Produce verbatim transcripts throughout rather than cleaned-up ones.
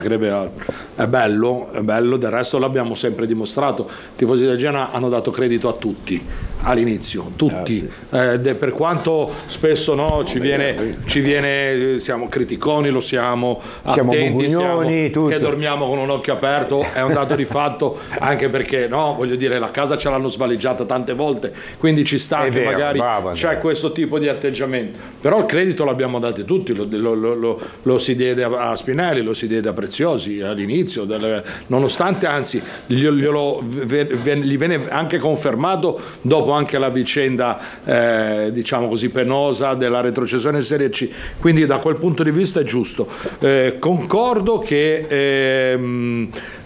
È bello, è bello, del resto l'abbiamo sempre dimostrato. I tifosi del Genoa hanno dato credito a tutti all'inizio, tutti, eh, de, per quanto spesso no, ci, viene, ci viene, siamo criticoni, lo siamo, siamo attenti, siamo, tutto. Che dormiamo con un occhio aperto, è un dato di fatto, anche perché no, voglio dire, la casa ce l'hanno svaligiata tante volte, quindi ci sta è che vero, magari bravo, c'è questo tipo di atteggiamento, però il credito l'abbiamo dato tutti, lo, lo, lo, lo, lo si diede a Spinelli, lo si diede a Preziosi all'inizio, del, nonostante anzi glielo, gli venne anche confermato dopo anche la vicenda eh, diciamo così penosa della retrocessione in Serie C, quindi da quel punto di vista è giusto. Eh, concordo che ehm,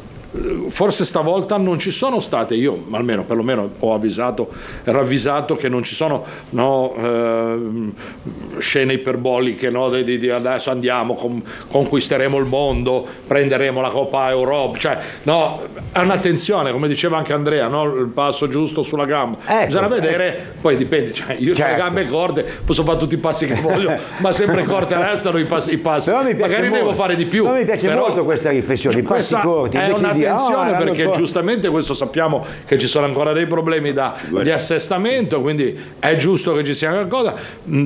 forse stavolta non ci sono state, io almeno perlomeno ho avvisato, ravvisato che non ci sono no, eh, scene iperboliche, no, di, di, di adesso andiamo, com, conquisteremo il mondo, prenderemo la Coppa Europa, cioè no, è un'attenzione, come diceva anche Andrea, no, il passo giusto sulla gamba, ecco, bisogna vedere, ecco. Poi dipende, cioè, io certo. ho le gambe corte, posso fare tutti i passi che voglio, ma sempre corte restano i passi, i passi. magari molto. devo fare di più. Ma mi piace però, molto questa riflessione, i passi corti, è una attenzione oh, perché giustamente questo sappiamo che ci sono ancora dei problemi da, di assestamento, quindi è giusto che ci sia qualcosa,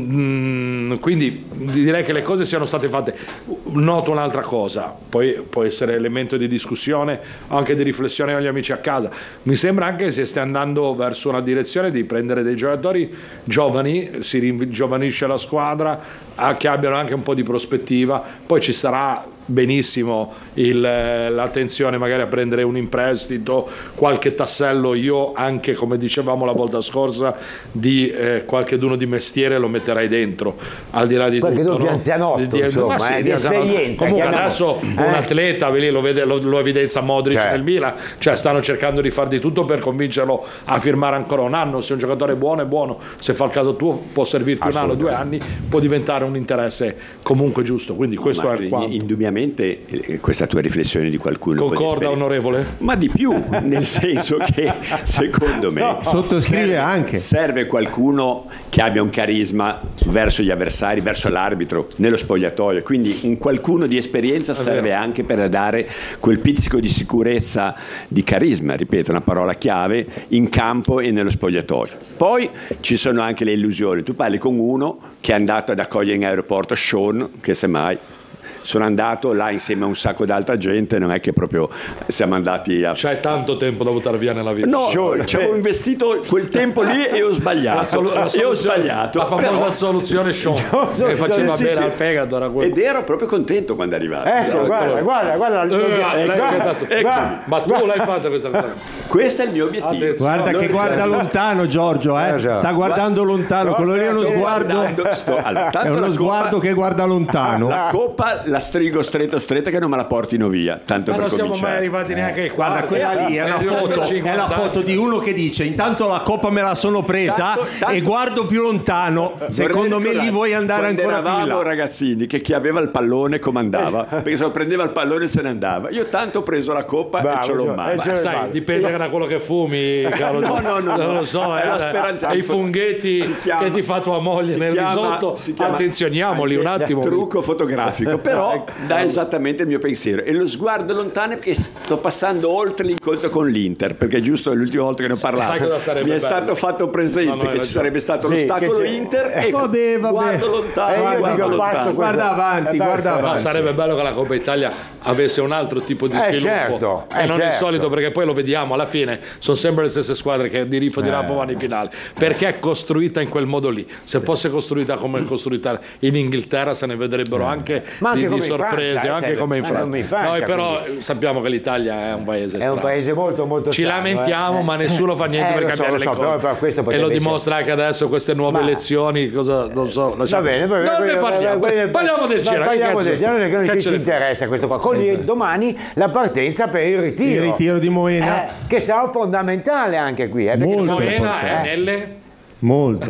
mm, quindi direi che le cose siano state fatte. Noto un'altra cosa, poi può essere elemento di discussione anche di riflessione agli amici a casa, mi sembra anche che si stia andando verso una direzione di prendere dei giocatori giovani, si ringiovanisce la squadra, che abbiano anche un po' di prospettiva, poi ci sarà benissimo il, l'attenzione magari a prendere un in prestito, qualche tassello, io anche come dicevamo la volta scorsa di eh, qualche d'uno di mestiere lo metterei dentro, al di là di qualche tutto, no? Più anzianotto, di, insomma, sì, eh, di esperienza. Comunque adesso eh? un atleta lo, vede, lo, lo evidenzia Modric certo. nel Milan, cioè stanno cercando di far di tutto per convincerlo a firmare ancora un anno, se un giocatore è buono è buono, se fa il caso tuo può servirti un anno, due anni, può diventare un interesse comunque giusto, quindi questo ma è il quanto. Indubbiamente questa tua riflessione di qualcuno concorda onorevole? Ma di più, nel senso che secondo me no, sottoscrive serve, anche serve qualcuno che abbia un carisma verso gli avversari, verso l'arbitro, nello spogliatoio, quindi un qualcuno di esperienza serve anche per dare quel pizzico di sicurezza, di carisma, ripeto, una parola chiave, in campo e nello spogliatoio. Poi ci sono anche le illusioni, tu parli con uno che è andato ad accogliere in aeroporto Sean, che semmai sono andato là insieme a un sacco d'altra gente, non è che proprio siamo andati a... C'hai tanto tempo da buttare via nella vita. No, ci avevo investito quel tempo lì e ho sbagliato. La solu- la e ho sbagliato. La famosa però... soluzione Sean, che faceva sì, bene sì. al fegato. Era Ed ero proprio contento quando è arrivato. Ecco, guarda, guarda, guarda, eh, guarda, guarda, guarda, guarda. Ma tu l'hai fatta questa cosa? Questo è il mio obiettivo. Adesso, guarda no, che guarda lontano Giorgio, eh? sta guardando lontano, quello lì è uno sguardo, sto, allora, è uno sguardo coppa, che guarda lontano. La coppa la strigo stretta stretta che non me la portino via, tanto ma per non siamo cominciare. mai arrivati neanche qua. Guarda, quella lì è la foto, è la foto di uno che dice intanto la coppa me la sono presa tanto, tanto, e guardo più lontano, secondo me lì vuoi andare ancora più in là. Ragazzini che chi aveva il pallone comandava, perché se lo prendeva il pallone se ne andava. Io tanto ho preso la coppa Bravo, e ce l'ho mai. Ma sai, dipende da quello che fumi, Carlo. No, no, no, non lo so, è, è la speranza. I funghetti chiama, che ti fa tua moglie nel chiama, risotto, attenzioniamoli un attimo. Trucco fotografico, però dà esattamente il mio pensiero e lo sguardo lontano perché sto passando oltre l'incontro con l'Inter, perché giusto è l'ultima volta che ne ho parlato, mi è bello. stato fatto presente no, no, che ci sarebbe stato sì, l'ostacolo Inter e vabbè, vabbè. guardo lontano, eh, guardo guardo lontano. guarda avanti, guarda avanti. No, sarebbe bello che la Coppa Italia avesse un altro tipo di eh, sviluppo certo, e eh, non certo. il solito, perché poi lo vediamo alla fine sono sempre le stesse squadre che di Rifo di Rapo vanno in finale, perché è costruita in quel modo lì. Se fosse costruita come è costruita in Inghilterra se ne vedrebbero anche, anche di, di sorprese, Francia, anche come in Francia. In Francia noi però quindi. sappiamo che l'Italia è un paese è strano. un paese molto molto ci strano, lamentiamo eh. ma nessuno fa niente eh, per so, cambiare so, le cose però, però e lo dimostra anche adesso queste nuove ma... elezioni, cosa non so, va bene, va bene, non ne parliamo, parliamo del Genoa, parliamo del Genoa perché non ci interessa questo qua. Con esatto. domani la partenza per il ritiro il ritiro di Moena eh, che sarà fondamentale anche qui, eh, molto Moena è nelle molto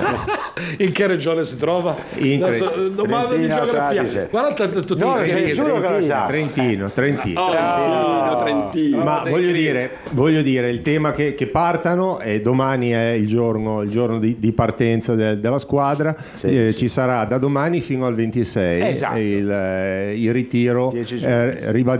in che regione si trova? In Adesso, domanda di geografia guarda tutti no, nessuno che lo sa. Trentino Trentino oh, Trentino, Trentino ma voglio dire, voglio dire il tema che, che partano e domani è il giorno, il giorno di, di partenza de, della squadra sì, eh, sì. ci sarà da domani fino al ventisei esatto. il, il ritiro eh, ribadito